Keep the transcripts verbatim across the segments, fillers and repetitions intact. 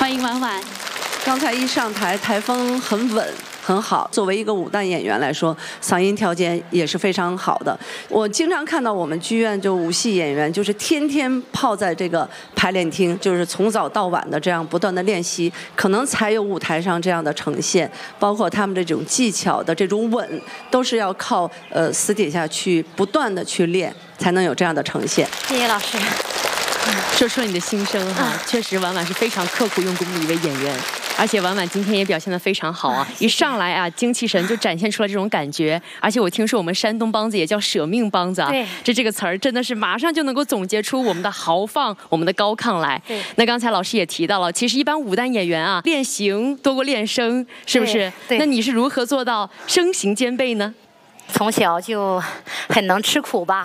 欢迎婉婉。 刚才一上台，台风很稳。 很好，作为一个武旦演员来说，嗓音条件也是非常好的。我经常看到我们剧院就武戏演员，就是天天泡在这个排练厅，就是从早到晚的这样不断的练习，可能才有舞台上这样的呈现。包括他们这种技巧的这种稳，都是要靠呃私底下去不断的去练，才能有这样的呈现。 谢谢老师。 说出了你的心声哈，嗯、确实婉婉是非常刻苦用功的一位演员。 而且婉婉今天也表现得非常好啊！一上来啊，精气神就展现出了这种感觉。而且我听说我们山东梆子也叫舍命梆子啊， 对， 这这个词儿真的是马上就能够总结出我们的豪放、我们的高亢来。 对， 那刚才老师也提到了，其实一般武旦演员啊，练形多过练声，是不是？ 对。 那你是如何做到声形兼备呢？ 从小就很能吃苦吧，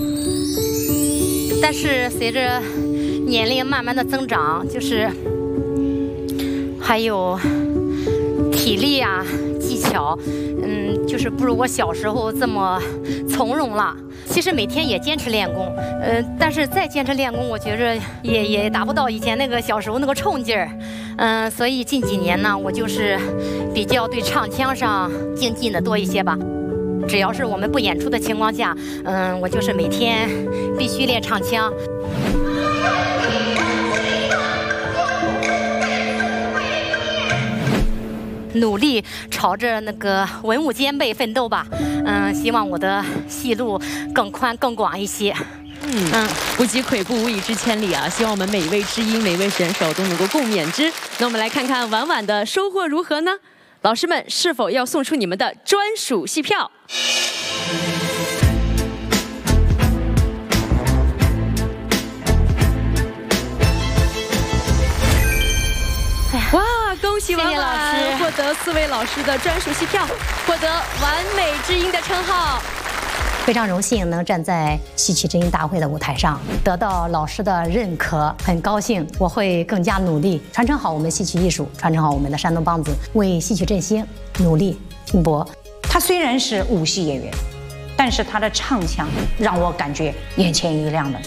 但是随着年龄慢慢的增长，就是。 还有体力啊，技巧，嗯，就是不如我小时候这么从容了。其实每天也坚持练功，呃，但是再坚持练功，我觉着也也达不到以前那个小时候那个冲劲儿，嗯、呃，所以近几年呢，我就是比较对唱腔上精进的多一些吧。只要是我们不演出的情况下，嗯、呃，我就是每天必须练唱腔。 努力朝着那个文武兼备奋斗吧，嗯，希望我的戏路更宽更广一些。 嗯嗯，不积跬步，无以至千里啊！希望我们每一位知音、每一位选手都能够共勉之。那我们来看看婉婉的收获如何呢？老师们是否要送出你们的专属戏票？哇！ 恭喜婉婉获得四位老师的专属戏票，获得完美知音的称号。 非常荣幸能站在戏曲知音大会的舞台上，得到老师的认可，很高兴。我会更加努力，传承好我们戏曲艺术，传承好我们的山东梆子，为戏曲振兴努力拼搏。 他虽然是武戏演员，但是他的唱腔让我感觉眼前一亮的。